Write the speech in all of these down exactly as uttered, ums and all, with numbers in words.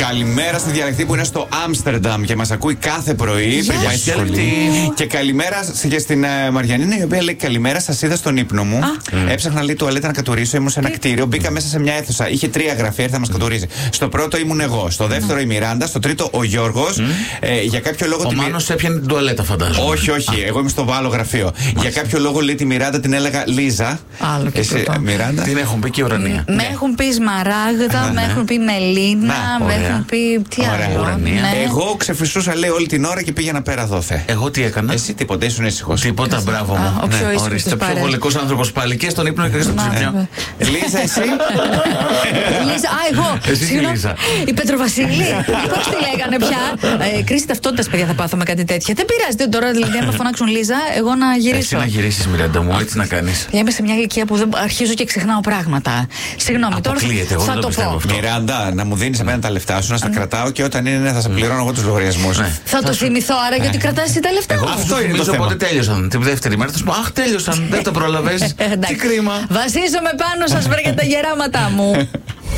Καλημέρα στη διαλεκτή που είναι στο Άμστερνταμ και μας ακούει κάθε πρωί. Παιδιά, στη σχολή. Και καλημέρα και στην uh, Μαριανίνα, η οποία λέει καλημέρα, σας είδα στον ύπνο μου. Mm. Έψαχνα λέει τουαλέτα να κατουρίσω, ήμουν σε ένα κτίριο, μπήκα μέσα σε μια αίθουσα. Είχε τρία γραφεία, έρθα να μας κατουρίσει. Στο πρώτο ήμουν εγώ, στο δεύτερο η Μιράντα, στο τρίτο ο Γιώργος. Mm. Ε, για κάποιο λόγο. Ο τη... Μάνος έπιανε την τουαλέτα, φαντάζομαι. Όχι, όχι, ah. εγώ είμαι στο άλλο γραφείο. Μάλιστα. Για κάποιο λόγο λέει τη Μιράντα την έλεγα Λίζα. Άλλο και εσύ, Μιράντα. Την έχουν πει και η Ουρανία. Με έχουν πει Σμαράγδα, με έχουν πει Μελίνα, με έχουν πει. Τι άλλο. Εγώ ξεφυσούσα λέει όλη την ώρα και πήγαινα πέρα δόθε. Εγώ τι έκανα? Εσύ τίποτα, ήσουν ήσυχος. Τίποτα, μπράβο μου. Ο πιο ήσυχος. Ορίστε, πιο βολικός άνθρωπος πάλι και στον ύπνο και στον ξυπνιό. Λίζα, εσύ. Λίζα, α, εγώ. Η Πετροβασίλη. Πώς τη λέγανε πια. Κρίση ταυτότητας, παιδιά, θα πάθω με κάτι τέτοια. Δεν πειράζει τώρα, δηλαδή, αν με φωνάξουν Λίζα, εγώ να γυρίσω. Εσύ να γυρίσεις, Μιράντα μου, έτσι να κάνεις. Είμαι σε μια ηλικία που δεν αρχίζω και ξεχνάω πράγματα. Συγγνώμη, τώρα θα το πω. Μιράντα, να μου δίνεις εμένα τα λεφτά σου, να στα κρατάω και όταν είναι θα σε πληρώνω εγώ τους λογαριασμούς. Θα το θυμηθώ άρα γιατί κρατάς τα λεφτά. Αυτό είναι το θέμα. Πότε τέλειωσαν. Την δεύτερη μέρα θα σου πω αχ, τέλειωσαν. Δεν το πρόλαβες. Τι κρίμα. Βασίζομαι πάνω σας, βρε, για τα γεράματά μου.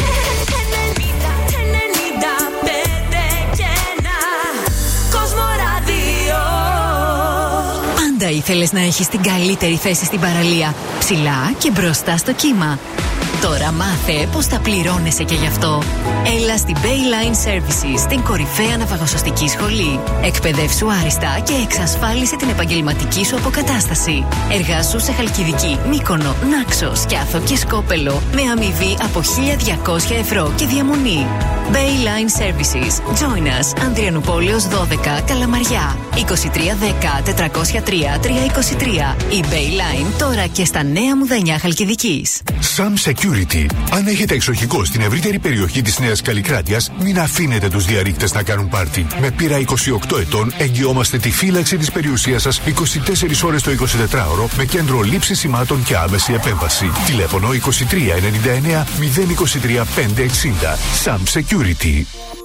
Πάντα ήθελες να έχεις την καλύτερη θέση στην παραλία, ψηλά και μπροστά στο κύμα. Τώρα μάθε πως θα πληρώνεσαι και γι' αυτό. Έλα στην Bayline Services, την κορυφαία ναυαγοσωστική σχολή. Εκπαιδεύσου άριστα και εξασφάλισε την επαγγελματική σου αποκατάσταση. Εργάσου σε Χαλκιδική, Μύκονο, Νάξο, Σκιάθο και Σκόπελο με αμοιβή από χίλια διακόσια ευρώ και διαμονή. Bayline Services. Join us. Ανδριανουπόλεως δώδεκα, Καλαμαριά. είκοσι τρία δέκα τετρακόσια τρία τριακόσια είκοσι τρία. Η Bayline τώρα και στα νέα Μουδανιά Χαλκιδικής. Sam Security. Αν έχετε εξοχικό στην ευρύτερη περιοχή της Νέας Καλλικράτειας, μην αφήνετε τους διαρρήκτες να κάνουν πάρτι. Με πείρα είκοσι οκτώ ετών εγγυόμαστε τη φύλαξη της περιουσίας σας είκοσι τέσσερις ώρες το εικοσιτετράωρο με κέντρο λήψης σημάτων και άμεση επέμβαση. Τηλέφωνο είκοσι τρία ενενήντα εννέα μηδέν είκοσι τρία πεντακόσια εξήντα. Sam Security.